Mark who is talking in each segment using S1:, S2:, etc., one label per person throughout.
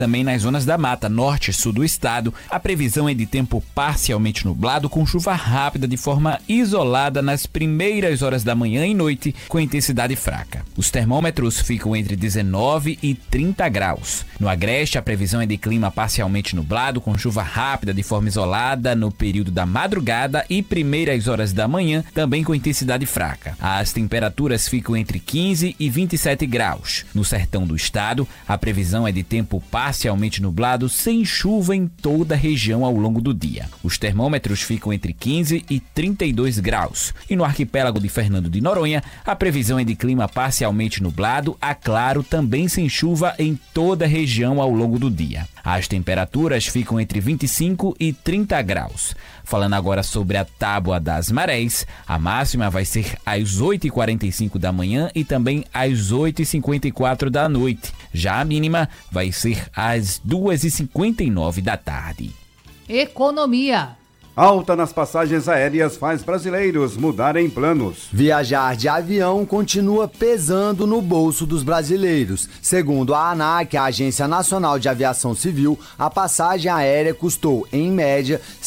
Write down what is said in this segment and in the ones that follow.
S1: Também nas zonas da mata norte e sul do estado, a previsão é de tempo parcialmente nublado com chuva rápida de forma isolada nas primeiras horas da manhã e noite, com intensidade fraca. Os termômetros ficam entre 19 e 30 graus. No Agreste, a previsão é de clima parcialmente nublado com chuva rápida de forma isolada no período da madrugada e primeiras horas da manhã, também com intensidade fraca. As temperaturas ficam entre 15 e 27 graus. No sertão do estado, a previsão é de tempo parcialmente nublado, sem chuva em toda a região ao longo do dia. Os termômetros ficam entre 15 e 32 graus. E no arquipélago de Fernando de Noronha, a previsão é de clima parcialmente nublado a claro, também sem chuva em toda a região ao longo do dia. As temperaturas ficam entre 25 e 30 graus. Falando agora sobre a Tábua das Marés, a máxima vai ser às 8h45 da manhã e também às 8h54 da noite. Já a mínima vai ser às 2h59 da tarde.
S2: Economia.
S3: Alta nas passagens aéreas faz brasileiros mudarem planos.
S4: Viajar de avião continua pesando no bolso dos brasileiros. Segundo a ANAC, a Agência Nacional de Aviação Civil, a passagem aérea custou, em média, R$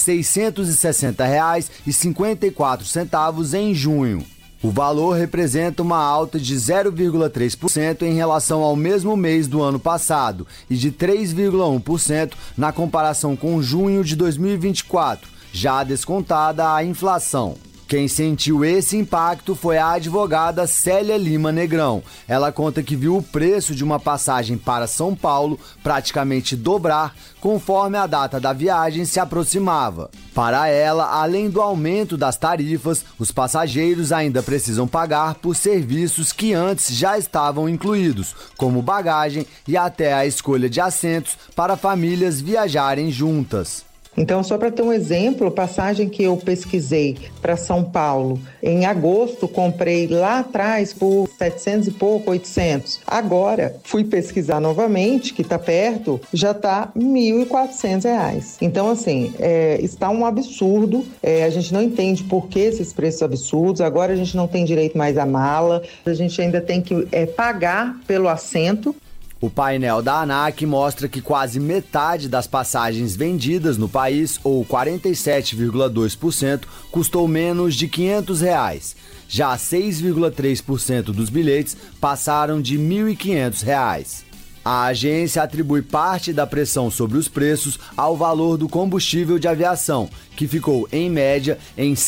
S4: 660,54 em junho. O valor representa uma alta de 0,3% em relação ao mesmo mês do ano passado e de 3,1% na comparação com junho de 2024. Já descontada a inflação. Quem sentiu esse impacto foi a advogada Célia Lima Negrão. Ela conta que viu o preço de uma passagem para São Paulo praticamente dobrar conforme a data da viagem se aproximava. Para ela, além do aumento das tarifas, os passageiros ainda precisam pagar por serviços que antes já estavam incluídos, como bagagem e até a escolha de assentos para famílias viajarem juntas.
S5: Então, só para ter um exemplo, a passagem que eu pesquisei para São Paulo, em agosto, comprei lá atrás por 700 e pouco, 800. Agora, fui pesquisar novamente, que está perto, já está R$ 1.400. Então, assim, está um absurdo. A gente não entende por que esses preços absurdos. Agora a gente não tem direito mais à mala. A gente ainda tem que pagar pelo assento.
S4: O painel da ANAC mostra que quase metade das passagens vendidas no país, ou 47,2%, custou menos de R$ 500. Já 6,3% dos bilhetes passaram de R$ 1.500. A agência atribui parte da pressão sobre os preços ao valor do combustível de aviação, que ficou, em média, em R$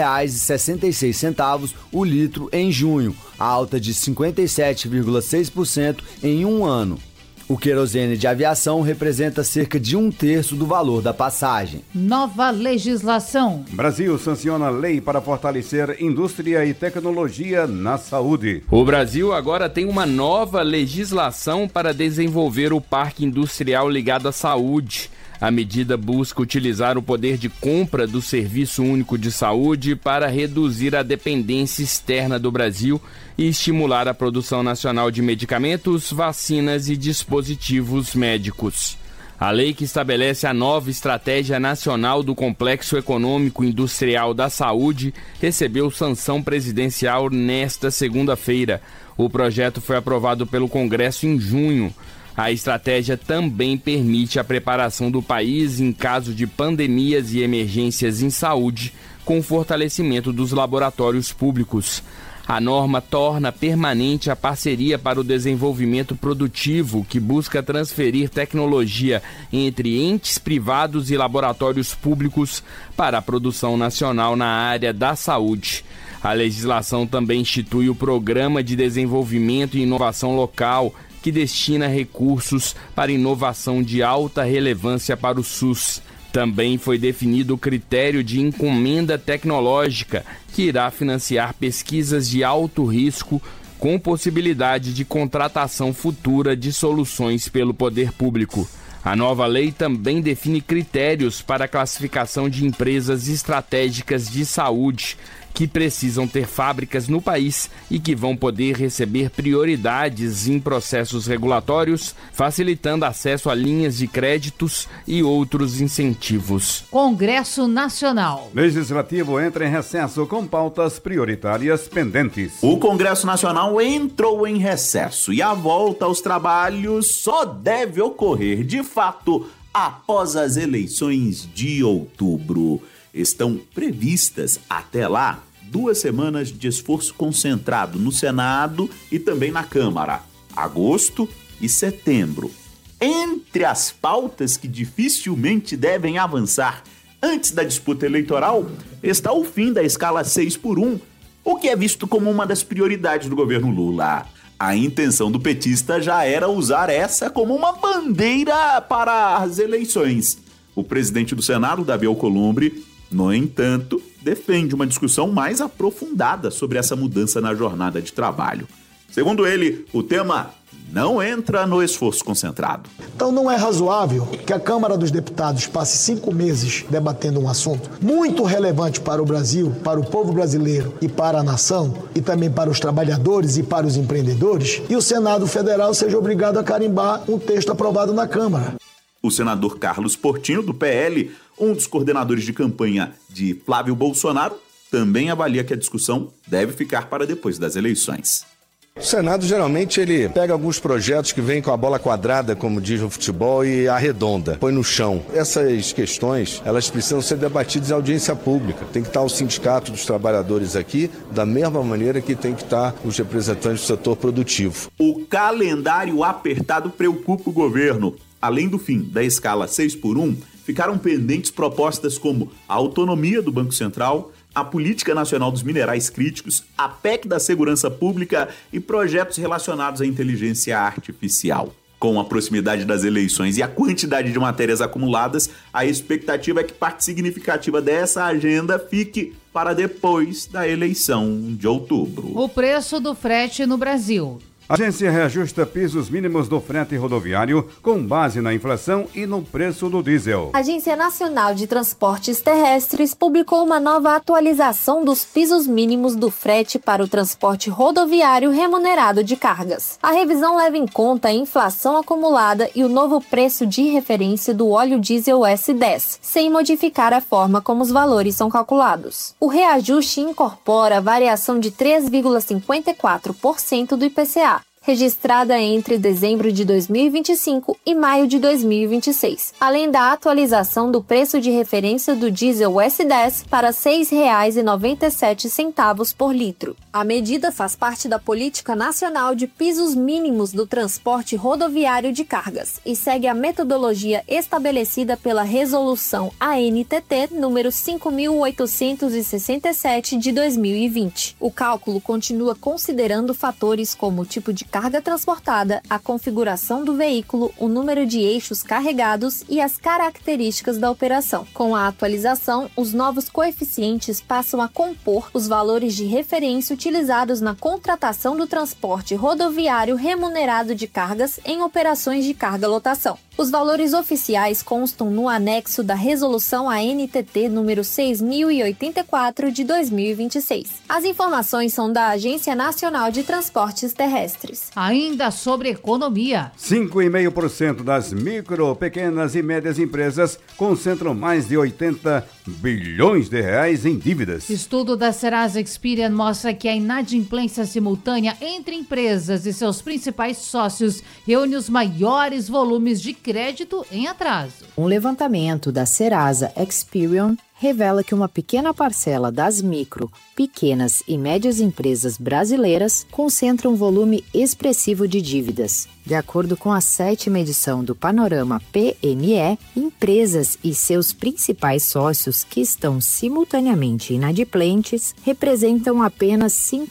S4: 5,66 o litro em junho, alta de 57,6% em um ano. O querosene de aviação representa cerca de 1/3 do valor da passagem.
S2: Nova legislação.
S3: Brasil sanciona lei para fortalecer indústria e tecnologia na saúde.
S6: O Brasil agora tem uma nova legislação para desenvolver o parque industrial ligado à saúde. A medida busca utilizar o poder de compra do Serviço Único de Saúde para reduzir a dependência externa do Brasil e estimular a produção nacional de medicamentos, vacinas e dispositivos médicos. A lei que estabelece a nova Estratégia Nacional do Complexo Econômico Industrial da Saúde recebeu sanção presidencial nesta segunda-feira. O projeto foi aprovado pelo Congresso em junho. A estratégia também permite a preparação do país em caso de pandemias e emergências em saúde, com o fortalecimento dos laboratórios públicos. A norma torna permanente a parceria para o desenvolvimento produtivo, que busca transferir tecnologia entre entes privados e laboratórios públicos para a produção nacional na área da saúde. A legislação também institui o Programa de Desenvolvimento e Inovação Local, que destina recursos para inovação de alta relevância para o SUS. Também foi definido o critério de encomenda tecnológica, que irá financiar pesquisas de alto risco com possibilidade de contratação futura de soluções pelo poder público. A nova lei também define critérios para a classificação de empresas estratégicas de saúde, que precisam ter fábricas no país e que vão poder receber prioridades em processos regulatórios, facilitando acesso a linhas de créditos e outros incentivos.
S2: Congresso Nacional.
S3: Legislativo entra em recesso com pautas prioritárias pendentes.
S7: O Congresso Nacional entrou em recesso e a volta aos trabalhos só deve ocorrer, de fato, após as eleições de outubro. Estão previstas, até lá, 2 semanas de esforço concentrado no Senado e também na Câmara, agosto e setembro. Entre as pautas que dificilmente devem avançar antes da disputa eleitoral está o fim da escala 6x1, o que é visto como uma das prioridades do governo Lula. A intenção do petista já era usar essa como uma bandeira para as eleições. O presidente do Senado, Davi Alcolumbre, no entanto, defende uma discussão mais aprofundada sobre essa mudança na jornada de trabalho. Segundo ele, o tema não entra no esforço concentrado.
S8: Então não é razoável que a Câmara dos Deputados passe 5 meses debatendo um assunto muito relevante para o Brasil, para o povo brasileiro e para a nação, e também para os trabalhadores e para os empreendedores, e o Senado Federal seja obrigado a carimbar um texto aprovado na Câmara.
S7: O senador Carlos Portinho, do PL, um dos coordenadores de campanha de Flávio Bolsonaro, também avalia que a discussão deve ficar para depois das eleições.
S9: O Senado, geralmente, ele pega alguns projetos que vêm com a bola quadrada, como diz no futebol, e arredonda, põe no chão. Essas questões, elas precisam ser debatidas em audiência pública. Tem que estar o Sindicato dos Trabalhadores aqui, da mesma maneira que tem que estar os representantes do setor produtivo.
S7: O calendário apertado preocupa o governo. Além do fim da escala 6x1, ficaram pendentes propostas como a autonomia do Banco Central, a Política Nacional dos Minerais Críticos, a PEC da Segurança Pública e projetos relacionados à inteligência artificial. Com a proximidade das eleições e a quantidade de matérias acumuladas, a expectativa é que parte significativa dessa agenda fique para depois da eleição de outubro.
S2: O preço do frete no Brasil.
S3: A agência reajusta pisos mínimos do frete rodoviário com base na inflação e no preço do diesel.
S10: A Agência Nacional de Transportes Terrestres publicou uma nova atualização dos pisos mínimos do frete para o transporte rodoviário remunerado de cargas. A revisão leva em conta a inflação acumulada e o novo preço de referência do óleo diesel S10, sem modificar a forma como os valores são calculados. O reajuste incorpora a variação de 3,54% do IPCA, registrada entre dezembro de 2025 e maio de 2026, além da atualização do preço de referência do diesel S10 para R$ 6,97 por litro. A medida faz parte da Política Nacional de Pisos Mínimos do Transporte Rodoviário de Cargas e segue a metodologia estabelecida pela Resolução ANTT número 5.867 de 2020. O cálculo continua considerando fatores como o tipo de carga transportada, a configuração do veículo, o número de eixos carregados e as características da operação. Com a atualização, os novos coeficientes passam a compor os valores de referência utilizados na contratação do transporte rodoviário remunerado de cargas em operações de carga-lotação. Os valores oficiais constam no anexo da Resolução ANTT número 6.084 de 2026. As informações são da Agência Nacional de Transportes Terrestres.
S2: Ainda sobre economia.
S3: 5,5% das micro, pequenas e médias empresas concentram mais de 80 bilhões de reais em dívidas.
S2: Estudo da Serasa Experian mostra que a inadimplência simultânea entre empresas e seus principais sócios reúne os maiores volumes de crédito em atraso.
S11: Um levantamento da Serasa Experian revela que uma pequena parcela das micro, pequenas e médias empresas brasileiras concentra um volume expressivo de dívidas. De acordo com a 7ª edição do Panorama PME, empresas e seus principais sócios que estão simultaneamente inadimplentes representam apenas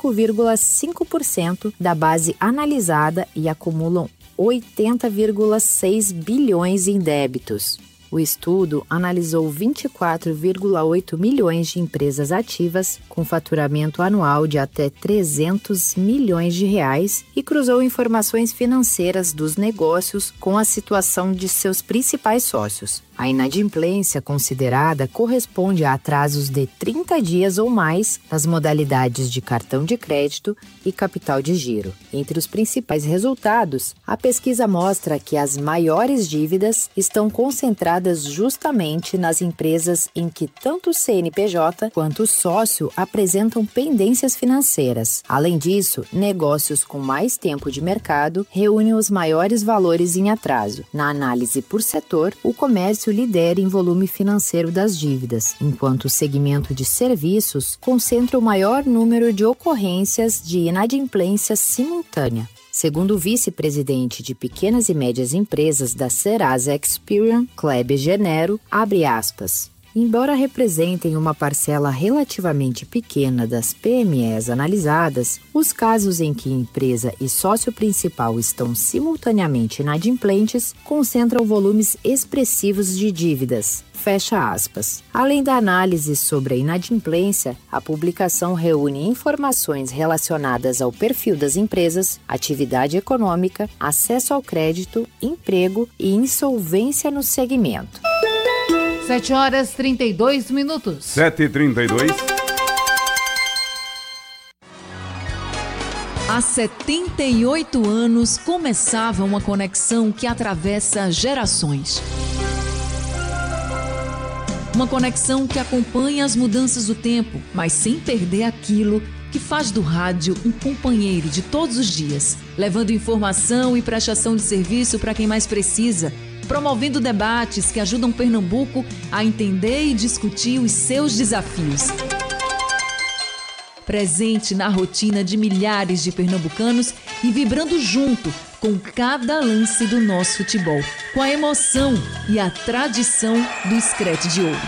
S11: 5,5% da base analisada e acumulam 80,6 bilhões em débitos. O estudo analisou 24,8 milhões de empresas ativas com faturamento anual de até 300 milhões de reais e cruzou informações financeiras dos negócios com a situação de seus principais sócios. A inadimplência considerada corresponde a atrasos de 30 dias ou mais nas modalidades de cartão de crédito e capital de giro. Entre os principais resultados, a pesquisa mostra que as maiores dívidas estão concentradas justamente nas empresas em que tanto o CNPJ quanto o sócio apresentam pendências financeiras. Além disso, negócios com mais tempo de mercado reúnem os maiores valores em atraso. Na análise por setor, o comércio lidera em volume financeiro das dívidas, enquanto o segmento de serviços concentra o maior número de ocorrências de inadimplência simultânea. Segundo o vice-presidente de pequenas e médias empresas da Serasa Experian, Kleber Genero, abre aspas. Embora representem uma parcela relativamente pequena das PMEs analisadas, os casos em que empresa e sócio principal estão simultaneamente inadimplentes concentram volumes expressivos de dívidas. Fecha aspas. Além da análise sobre a inadimplência, a publicação reúne informações relacionadas ao perfil das empresas, atividade econômica, acesso ao crédito, emprego e insolvência no segmento.
S2: 7h32.
S3: 7h32.
S12: Há 78 anos começava uma conexão que atravessa gerações. Uma conexão que acompanha as mudanças do tempo, mas sem perder aquilo que faz do rádio um companheiro de todos os dias, levando informação e prestação de serviço para quem mais precisa, promovendo debates que ajudam Pernambuco a entender e discutir os seus desafios. Presente na rotina de milhares de pernambucanos e vibrando junto com cada lance do nosso futebol, com a emoção e a tradição do Screte de Ouro.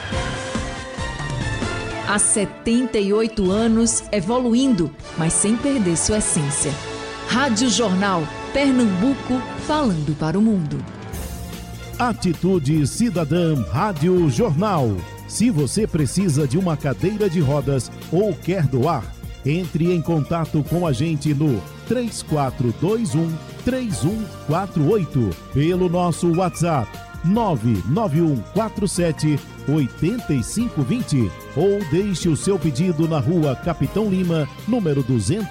S12: Há 78 anos, evoluindo, mas sem perder sua essência. Rádio Jornal, Pernambuco, falando para o mundo.
S13: Atitude Cidadã Rádio Jornal. Se você precisa de uma cadeira de rodas ou quer doar, entre em contato com a gente no 3421-3148, pelo nosso WhatsApp 99147-8520 ou deixe o seu pedido na rua Capitão Lima, número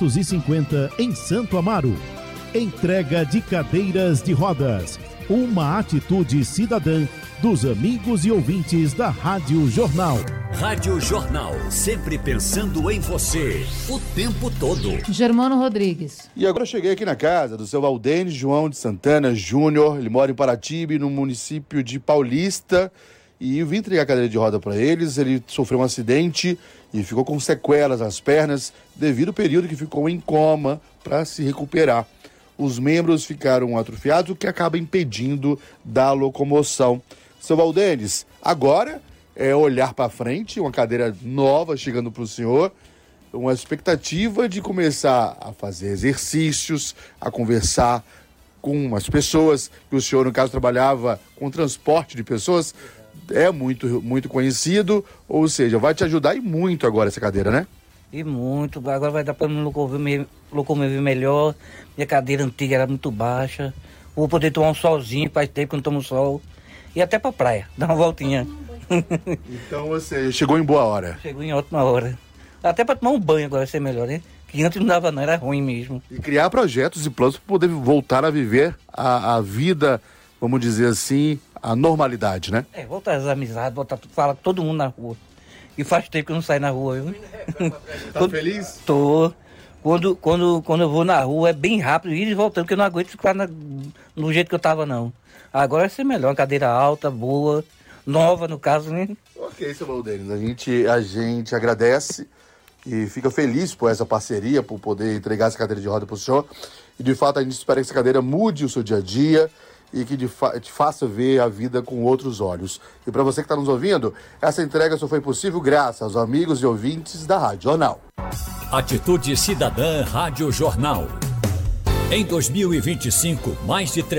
S13: 250, em Santo Amaro. Entrega de cadeiras de rodas. Uma atitude cidadã dos amigos e ouvintes da Rádio Jornal.
S14: Rádio Jornal, sempre pensando em você, o tempo todo.
S2: Germano Rodrigues.
S15: E agora eu cheguei aqui na casa do seu Valdênio João de Santana Júnior. Ele mora em Paratibe, no município de Paulista. E eu vim entregar a cadeira de roda para eles. Ele sofreu um acidente e ficou com sequelas nas pernas devido ao período que ficou em coma para se recuperar. Os membros ficaram atrofiados, o que acaba impedindo da locomoção. Seu Valdênis, agora é olhar para frente, uma cadeira nova chegando para o senhor, uma expectativa de começar a fazer exercícios, a conversar com as pessoas, que o senhor, no caso, trabalhava com transporte de pessoas, é muito conhecido, ou seja, vai te ajudar e muito agora essa cadeira, né?
S16: E muito, agora vai dar para me locomover melhor. Minha cadeira antiga era muito baixa. Vou poder tomar um solzinho, faz tempo que não tomo sol. E até pra praia, dar uma voltinha.
S15: Então você chegou em boa hora.
S16: Chegou em ótima hora. Até pra tomar um banho agora vai ser melhor, né? Que antes não dava não, era ruim mesmo.
S15: E criar projetos e planos para poder voltar a viver a vida, vamos dizer assim, a normalidade, né?
S16: Voltar às amizades, falar com todo mundo na rua. E faz tempo que eu não saio na rua, viu?
S15: Tá feliz?
S16: Tô. Quando eu vou na rua é bem rápido, ir e voltando, porque eu não aguento ficar no jeito que eu tava, não. Agora vai ser melhor, uma cadeira alta, boa, nova no caso, né?
S15: Ok, seu Valdênis, a gente agradece e fica feliz por essa parceria, por poder entregar essa cadeira de roda pro senhor. E de fato a gente espera que essa cadeira mude o seu dia a dia e que te faça ver a vida com outros olhos. E para você que está nos ouvindo, essa entrega só foi possível graças aos amigos e ouvintes da Rádio Jornal.
S14: Atitude Cidadã Rádio Jornal. Em 2025, mais de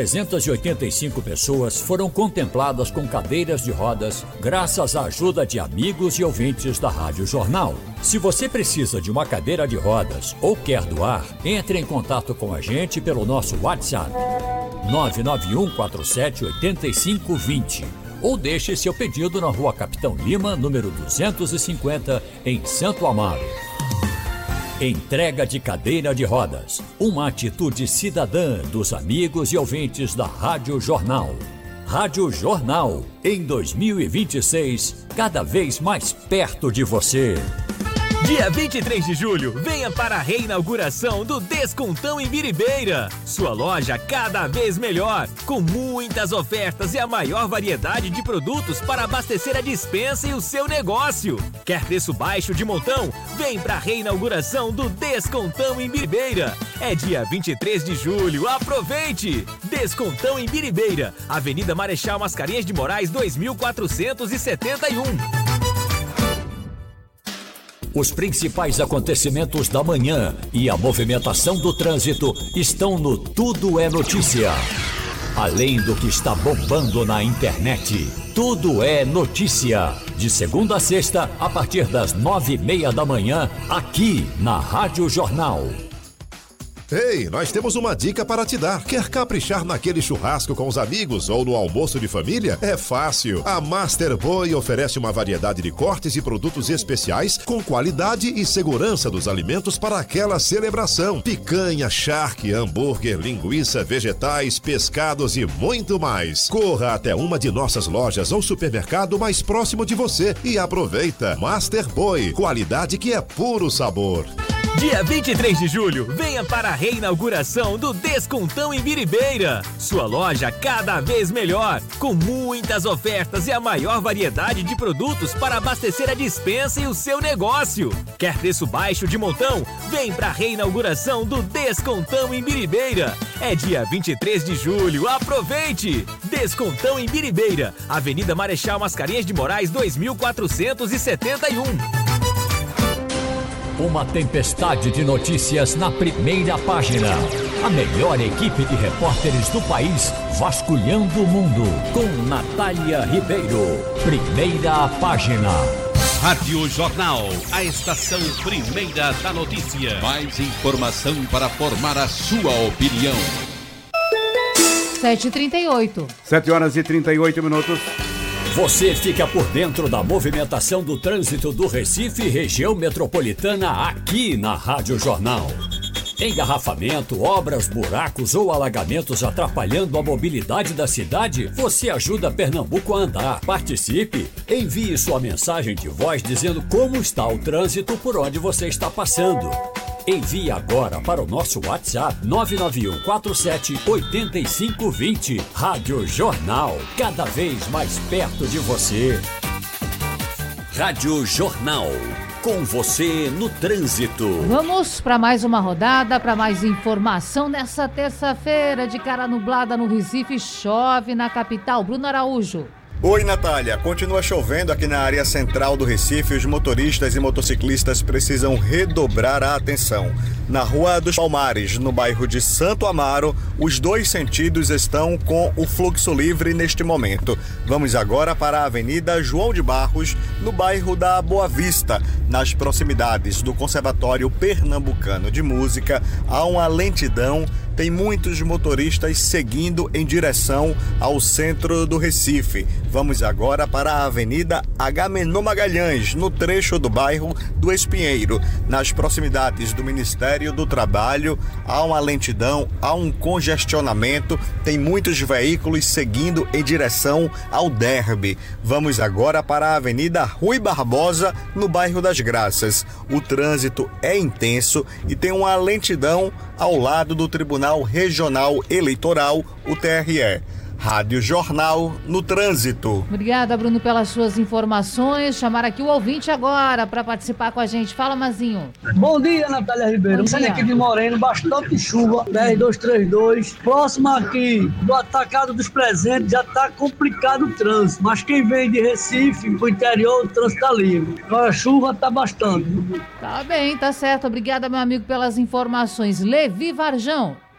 S14: 385 pessoas foram contempladas com cadeiras de rodas graças à ajuda de amigos e ouvintes da Rádio Jornal. Se você precisa de uma cadeira de rodas ou quer doar, entre em contato com a gente pelo nosso WhatsApp 99147-8520 ou deixe seu pedido na Rua Capitão Lima, número 250, em Santo Amaro. Entrega de cadeira de rodas. Uma atitude cidadã dos amigos e ouvintes da Rádio Jornal. Rádio Jornal, em 2026, cada vez mais perto de você.
S17: Dia 23 de julho, venha para a reinauguração do Descontão em Biribeira. Sua loja cada vez melhor, com muitas ofertas e a maior variedade de produtos para abastecer a despensa e o seu negócio. Quer preço baixo de montão? Vem para a reinauguração do Descontão em Biribeira. É dia 23 de julho, aproveite! Descontão em Biribeira, Avenida Marechal Mascarenhas de Moraes 2471.
S14: Os principais acontecimentos da manhã e a movimentação do trânsito estão no Tudo é Notícia. Além do que está bombando na internet, Tudo é Notícia. De segunda a sexta, a partir das 9:30 da manhã, aqui na Rádio Jornal.
S18: Ei, nós temos uma dica para te dar. Quer caprichar naquele churrasco com os amigos ou no almoço de família? É fácil. A Master Boy oferece uma variedade de cortes e produtos especiais com qualidade e segurança dos alimentos para aquela celebração. Picanha, charque, hambúrguer, linguiça, vegetais, pescados e muito mais. Corra até uma de nossas lojas ou supermercado mais próximo de você e aproveita. Master Boy, qualidade que é puro sabor.
S17: Dia 23 de julho, venha para a reinauguração do Descontão em Biribeira. Sua loja cada vez melhor, com muitas ofertas e a maior variedade de produtos para abastecer a despensa e o seu negócio. Quer preço baixo de montão? Vem para a reinauguração do Descontão em Biribeira. É dia 23 de julho, aproveite! Descontão em Biribeira, Avenida Marechal Mascarenhas de Moraes 2471.
S14: Uma tempestade de notícias na primeira página. A melhor equipe de repórteres do país vasculhando o mundo. Com Natália Ribeiro. Primeira página.
S19: Rádio Jornal, a estação primeira da notícia. Mais informação para formar a sua opinião.
S2: 7h38.
S3: 7h38.
S14: Você fica por dentro da movimentação do trânsito do Recife e região metropolitana aqui na Rádio Jornal. Engarrafamento, obras, buracos ou alagamentos atrapalhando a mobilidade da cidade? Você ajuda Pernambuco a andar. Participe! Envie sua mensagem de voz dizendo como está o trânsito por onde você está passando. Envie agora para o nosso WhatsApp 991478520. Rádio Jornal, cada vez mais perto de você. Rádio Jornal, com você no trânsito.
S2: Vamos para mais uma rodada, para mais informação nessa terça-feira de cara nublada no Recife. Chove na capital. Bruno Araújo.
S20: Oi, Natália. Continua chovendo aqui na área central do Recife. Os motoristas e motociclistas precisam redobrar a atenção. Na Rua dos Palmares, no bairro de Santo Amaro, os dois sentidos estão com o fluxo livre neste momento. Vamos agora para a Avenida João de Barros, no bairro da Boa Vista, nas proximidades do Conservatório Pernambucano de Música. Há uma lentidão. Tem muitos motoristas seguindo em direção ao centro do Recife. Vamos agora para a Avenida Agamenon Magalhães, no trecho do bairro do Espinheiro. Nas proximidades do Ministério do Trabalho, há uma lentidão, há um congestionamento, tem muitos veículos seguindo em direção ao Derby. Vamos agora para a Avenida Rui Barbosa, no bairro das Graças. O trânsito é intenso e tem uma lentidão ao lado do Tribunal Regional Eleitoral, o TRE. Rádio Jornal no trânsito.
S2: Obrigada, Bruno, pelas suas informações. Chamar aqui o ouvinte agora para participar com a gente. Fala, Mazinho.
S21: Bom dia, Natália Ribeiro. Saindo aqui de Moreno, bastante chuva, 10232. Próximo aqui do Atacado dos Presentes, já está complicado o trânsito. Mas quem vem de Recife, pro interior, o trânsito está livre. Agora a chuva está bastante.
S2: Tá bem, tá certo. Obrigada, meu amigo, pelas informações. Levi Varjão.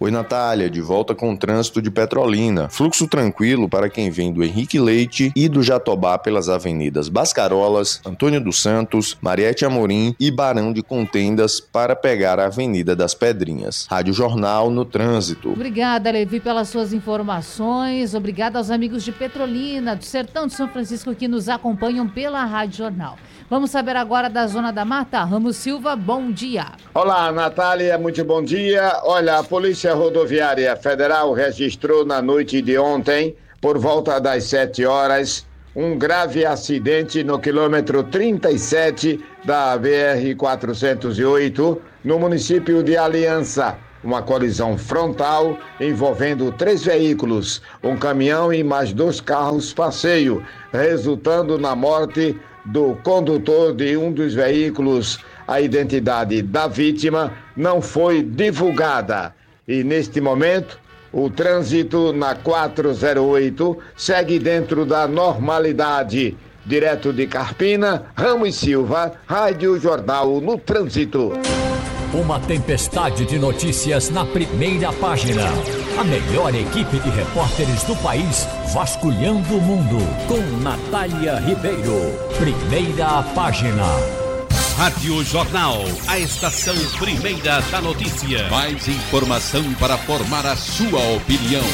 S1: Oi, Natália, de volta com o trânsito de Petrolina. Fluxo tranquilo para quem vem do Henrique Leite e do Jatobá pelas avenidas Bascarolas, Antônio dos Santos, Mariette Amorim e Barão de Contendas para pegar a Avenida das Pedrinhas. Rádio Jornal no trânsito.
S2: Obrigada, Levi, pelas suas informações. Obrigada aos amigos de Petrolina, do Sertão de São Francisco, que nos acompanham pela Rádio Jornal. Vamos saber agora da Zona da Mata. Ramos Silva, bom dia.
S22: Olá, Natália, muito bom dia. Olha, a Polícia Rodoviária Federal registrou na noite de ontem, por volta das 7 horas, um grave acidente no quilômetro 37 da BR-408, no município de Aliança. Uma colisão frontal envolvendo 3 veículos, um caminhão e mais 2 carros passeio, resultando na morte do condutor de um dos veículos. A identidade da vítima não foi divulgada. E neste momento, o trânsito na 408 segue dentro da normalidade. Direto de Carpina, Ramos Silva, Rádio Jornal no Trânsito.
S14: Uma tempestade de notícias na primeira página. A melhor equipe de repórteres do país vasculhando o mundo. Com Natália Ribeiro. Primeira página.
S19: Rádio Jornal, a estação primeira da notícia. Mais informação para formar a sua opinião.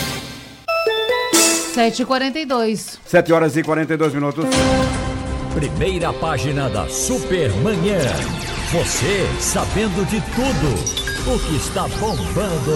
S2: 7h42.
S3: 7 horas e 42 minutos.
S14: Primeira página da Supermanhã. Você sabendo de tudo o que está bombando